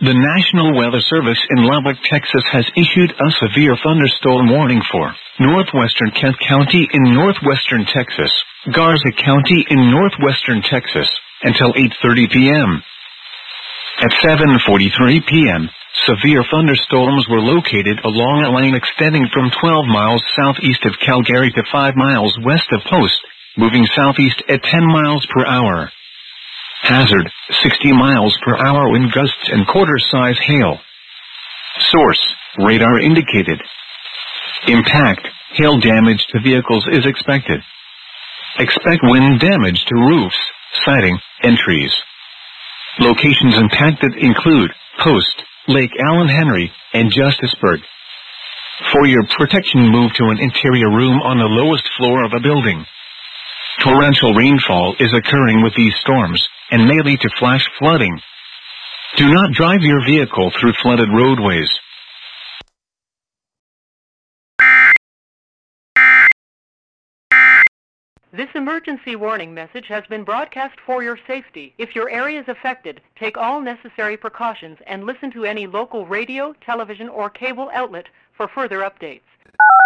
The National Weather Service in Lubbock, Texas has issued a severe thunderstorm warning for northwestern Kent County in northwestern Texas, Garza County in northwestern Texas, until 8:30 p.m. At 7:43 p.m., severe thunderstorms were located along a lane extending from 12 miles southeast of Calgary to 5 miles west of Post, moving southeast at 10 miles per hour. Hazard, 60 miles per hour wind gusts and quarter-size hail. Source, radar indicated. Impact, hail damage to vehicles is expected. Expect wind damage to roofs, siding, and trees. Locations impacted include Post, Lake Allen Henry, and Justisburg. For your protection, move to an interior room on the lowest floor of a building. Torrential rainfall is occurring with these storms and may lead to flash flooding. Do not drive your vehicle through flooded roadways. This emergency warning message has been broadcast for your safety. If your area is affected, take all necessary precautions and listen to any local radio, television, or cable outlet for further updates.